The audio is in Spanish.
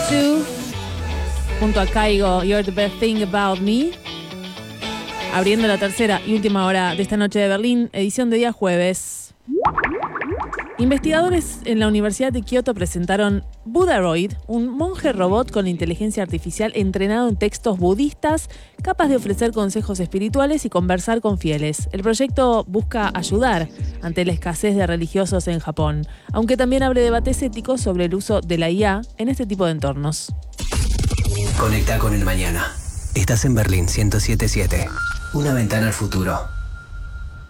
U2 junto a Kygo, You're the Best Thing About Me. Abriendo la tercera y última hora de esta noche de Berlín, edición de día jueves. Investigadores en la Universidad de Kioto presentaron Buddharoid, un monje robot con inteligencia artificial entrenado en textos budistas, capaz de ofrecer consejos espirituales y conversar con fieles. El proyecto busca ayudar ante la escasez de religiosos en Japón, aunque también abre debates éticos sobre el uso de la IA en este tipo de entornos. Conecta con el mañana. Estás en Berlín 107.7. Una ventana al futuro.